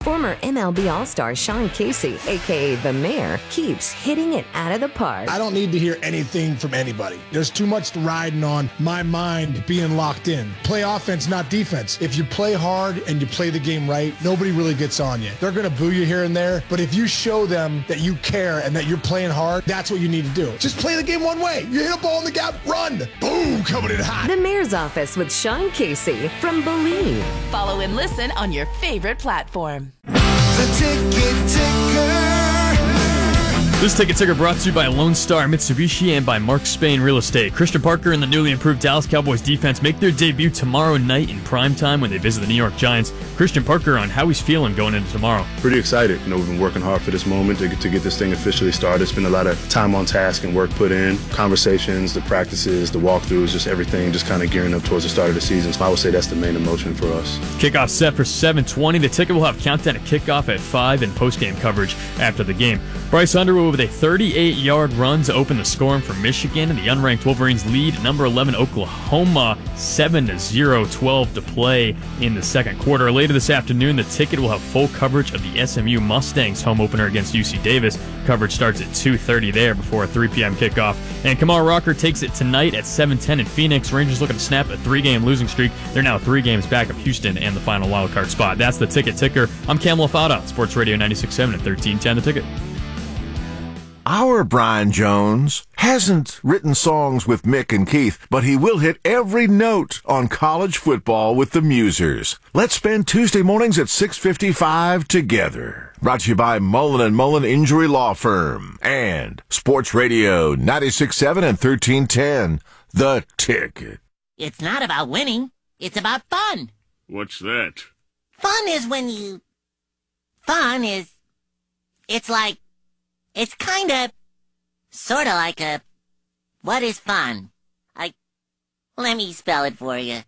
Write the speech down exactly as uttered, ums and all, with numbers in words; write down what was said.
Former M L B All-Star Sean Casey, a k a. The Mayor, keeps hitting it out of the park. I don't need to hear anything from anybody. There's too much riding on my mind being locked in. Play offense, not defense. If you play hard and you play the game right, nobody really gets on you. They're going to boo you here and there, but if you show them that you care and that you're playing hard, that's what you need to do. Just play the game one way. You hit a ball in the gap, run. Boom, coming in hot. The Mayor's Office with Sean Casey from Believe. Follow and listen on your favorite platform. The Ticket Ticker. This Ticket Ticker brought to you by Lone Star Mitsubishi and by Mark Spain Real Estate. Christian Parker and the newly improved Dallas Cowboys defense make their debut tomorrow night in primetime when they visit the New York Giants. Christian Parker on how he's feeling going into tomorrow. Pretty excited. You know, we've been working hard for this moment to get, to get this thing officially started. It's been a lot of time on task and work put in. Conversations, the practices, the walkthroughs, just everything just kind of gearing up towards the start of the season. So I would say that's the main emotion for us. Kickoff set for seven twenty. The Ticket will have countdown to kickoff at five and postgame coverage after the game. Bryce Underwood with a thirty-eight-yard run to open the scoring for Michigan, and the unranked Wolverines lead number eleven Oklahoma seven to zero, twelve to play in the second quarter. Later this afternoon, the Ticket will have full coverage of the S M U Mustangs home opener against U C Davis. Coverage starts at two thirty there before a three p.m. kickoff. And Kamar Rocker takes it tonight at seven ten in Phoenix. Rangers looking to snap a three-game losing streak. They're now three games back of Houston and the final wildcard spot. That's the Ticket Ticker. I'm Cam Lafada, Sports Radio ninety-six point seven at thirteen ten The Ticket. Our Brian Jones hasn't written songs with Mick and Keith, but he will hit every note on college football with the Musers. Let's spend Tuesday mornings at six fifty-five together. Brought to you by Mullen and Mullen Injury Law Firm and Sports Radio ninety-six point seven and thirteen ten The Ticket. It's not about winning. It's about fun. What's that? Fun is when you... Fun is... It's like... It's kind of, sort of like a, what is fun? I, let me spell it for you.